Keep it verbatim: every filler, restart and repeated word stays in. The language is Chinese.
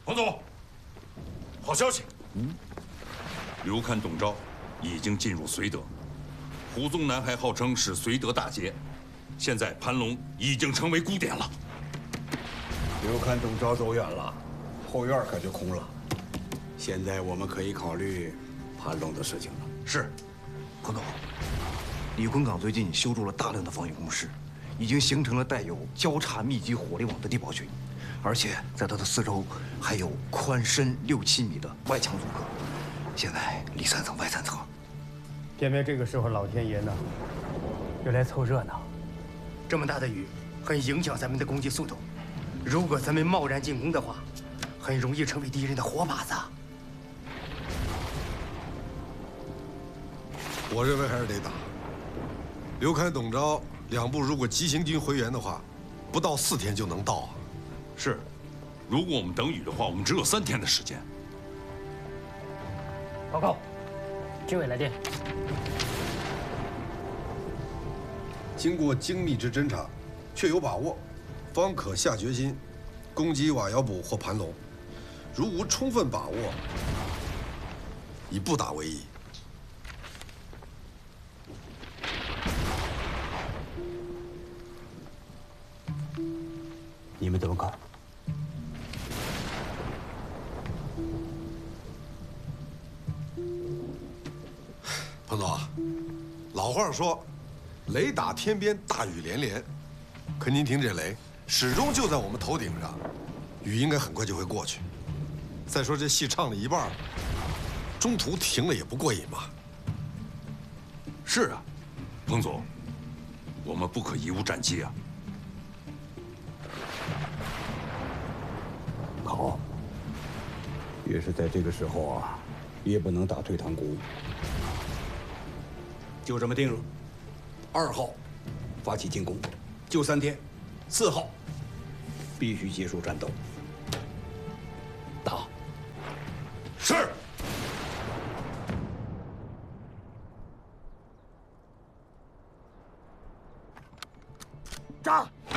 彭总，好消息！嗯，刘戡、董昭已经进入绥德，胡宗南还号称是绥德大捷，现在盘龙已经成为孤点了。 刘戡、董昭走远了，后院可就空了。现在我们可以考虑盘龙的事情了。 是，彭总，李坤港最近修筑了大量的防御工事，已经形成了带有交叉密集火力网的地堡群。 而且在它的四周还有宽深六七米的外墙阻隔，现在里三层外三层。 偏偏这个时候老天爷呢，又来凑热闹。 这么大的雨，很影响咱们的攻击速度。如果咱们贸然进攻的话，很容易成为敌人的活靶子。 我认为还是得打。刘戡、董昭两部如果急行军回援的话，不到四天就能到啊。 是，如果我们等雨的话，我们只有三天的时间。 报告，军委来电。 经过精密之侦查，确有把握，方可下决心攻击瓦窑堡或盘龙。如无充分把握，以不打为宜。 你们怎么看？ 彭总，老话说，雷打天边，大雨连连。可您听这雷，始终就在我们头顶上，雨应该很快就会过去。再说这戏唱了一半，中途停了也不过瘾吧？ 是啊，彭总，我们不可贻误战机啊。 好，越是在这个时候啊，越不能打退堂鼓。 就这么定了。二号发起进攻，就三天。四号必须结束战斗。打。 是。 扎。